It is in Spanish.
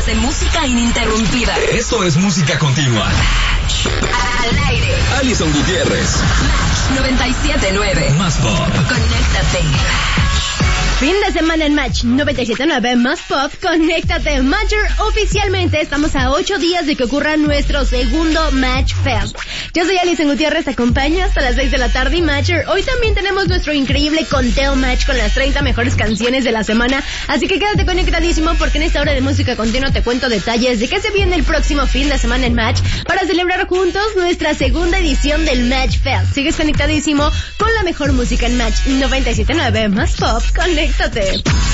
horas de música ininterrumpida. Esto es música continua. Al aire. Alison Gutiérrez. Match 97.9. Más pop. Conéctate. Fin de semana en Match 97.9 Más Pop, conéctate Matcher. Oficialmente estamos a 8 días de que ocurra nuestro segundo Match Fest. Yo soy Alison Gutiérrez, te acompaño hasta las 6 de la tarde y Matcher. Hoy también tenemos nuestro increíble conteo Match con las 30 mejores canciones de la semana. Así que quédate conectadísimo porque en esta hora de música continua te cuento detalles de qué se viene el próximo fin de semana en Match para celebrar juntos nuestra segunda edición del Match Fest. Sigues conectadísimo con la mejor música en Match 97.9 Más Pop, conéctate.